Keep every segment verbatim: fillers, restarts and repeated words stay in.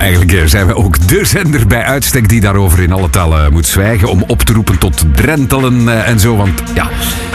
eigenlijk zijn we ook de zender bij uitstek die daarover in alle talen moet zwijgen. Om op te roepen tot drentelen en zo. Want ja...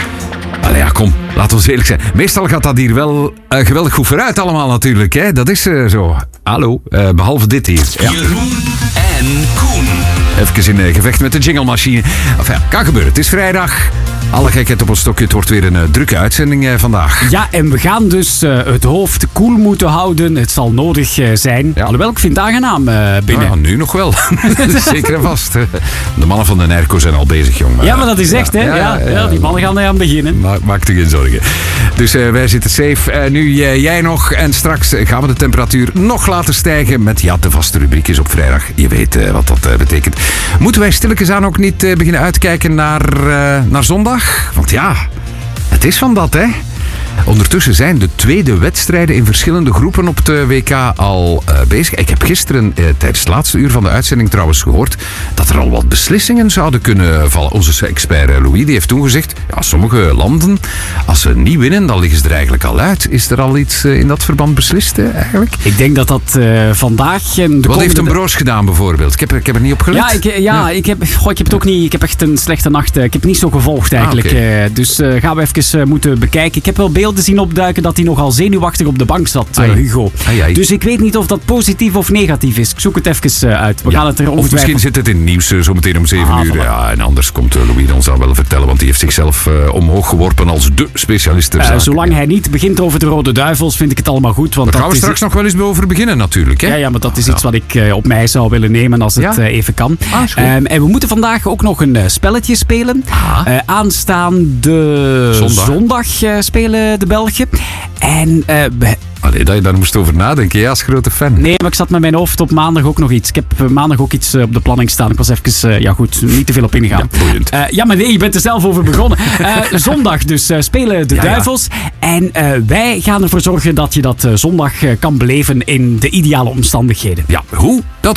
Allee, ja, kom, laten we eerlijk zijn. Meestal gaat dat hier wel uh, geweldig goed vooruit allemaal natuurlijk. Hè? Dat is uh, zo. Hallo, uh, behalve dit hier. Ja. Jeroen en Koen. Even in uh, gevecht met de jinglemachine. Enfin, kan gebeuren. Het is vrijdag. Alle gekheid op een stokje. Het wordt weer een uh, drukke uitzending uh, vandaag. Ja, en we gaan dus uh, het hoofd koel moeten houden. Het zal nodig uh, zijn. Ja. Alhoewel, ik vind het aangenaam uh, binnen. Ja, nu nog wel. Zeker en vast. De mannen van de Nerco zijn al bezig, jong. Ja, maar dat is echt, ja, hè. Ja, ja, ja, ja, die mannen gaan eraan beginnen. Ma- maak je geen zorgen. Dus uh, wij zitten safe. Uh, nu uh, jij nog. En straks gaan we de temperatuur nog laten stijgen met ja, de vaste rubriekjes op vrijdag. Je weet uh, wat dat uh, betekent. Moeten wij stilletjes aan ook niet uh, beginnen uitkijken naar, uh, naar zondag? Want ja, het is van dat, hè. Ondertussen zijn de tweede wedstrijden in verschillende groepen op het W K al uh, bezig. Ik heb gisteren uh, tijdens het laatste uur van de uitzending trouwens gehoord dat er al wat beslissingen zouden kunnen vallen. Onze expert uh, Louis die heeft toen gezegd, ja, sommige landen, als ze niet winnen, dan liggen ze er eigenlijk al uit. Is er al iets uh, in dat verband beslist uh, eigenlijk? Ik denk dat dat uh, vandaag... En de wat heeft een de... broos gedaan bijvoorbeeld? Ik heb, ik heb er niet op gelet. Ja, ik, ja, ja. Ik, heb, goh, ik heb het ook niet... Ik heb echt een slechte nacht. Ik heb het niet zo gevolgd eigenlijk. Ah, okay. uh, dus uh, gaan we even uh, moeten bekijken. Ik heb wel beelden zien opduiken dat hij nogal zenuwachtig op de bank zat, uh, Hugo. Ai, ai. Dus ik weet niet of dat positief of negatief is. Ik zoek het even uh, uit. We ja. gaan het er Of misschien zit het in het nieuws uh, zometeen om zeven ah, uur. Voilà. Ja, en anders komt uh, Louis ons dan wel vertellen, want die heeft zichzelf uh, omhoog geworpen als de specialist ter uh, zaken. Zolang hij niet begint over de Rode Duivels, vind ik het allemaal goed. Want daar gaan we is... straks nog wel eens over beginnen natuurlijk. Hè? Ja, ja, maar dat is ja. iets wat ik uh, op mij zou willen nemen als het ja? uh, even kan. Ah, um, en we moeten vandaag ook nog een uh, spelletje spelen. Ah. Uh, aanstaande zondag, zondag uh, spelen de Belgen. En uh, we... Allee, dat je daar moest over nadenken, ja, als grote fan. Nee, maar ik zat met mijn hoofd op maandag ook nog iets. Ik heb uh, maandag ook iets uh, op de planning staan. Ik was even, uh, ja goed, niet te veel op ingaan. Ja, boeiend. Uh, ja, maar nee, je bent er zelf over begonnen. Uh, zondag dus uh, spelen de ja, Duivels. Ja. En uh, wij gaan ervoor zorgen dat je dat uh, zondag uh, kan beleven in de ideale omstandigheden. Ja, hoe? Dat